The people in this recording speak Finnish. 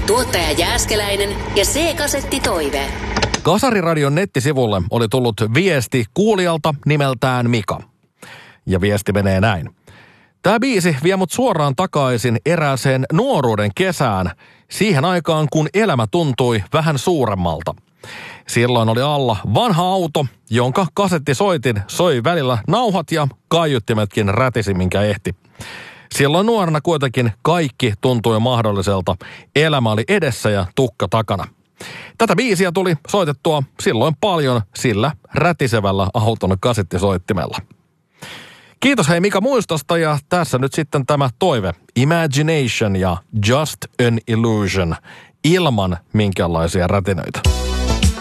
Tuottaja Jääskeläinen ja C-kasetti Toive. Kasariradion nettisivulle oli tullut viesti kuulijalta nimeltään Mika. Ja viesti menee näin. Tämä biisi vie mut suoraan takaisin erääseen nuoruuden kesään, siihen aikaan kun elämä tuntui vähän suuremmalta. Silloin oli alla vanha auto, jonka kasettisoitin soi välillä nauhat ja kaiuttimetkin rätisi minkä ehti. Silloin nuorena kuitenkin kaikki tuntui mahdolliselta. Elämä oli edessä ja tukka takana. Tätä biisiä tuli soitettua silloin paljon sillä rätisevällä auton kasettisoittimella. Kiitos hei Mika muistosta ja tässä nyt sitten tämä toive. Imagination ja Just an Illusion ilman minkäänlaisia rätinöitä.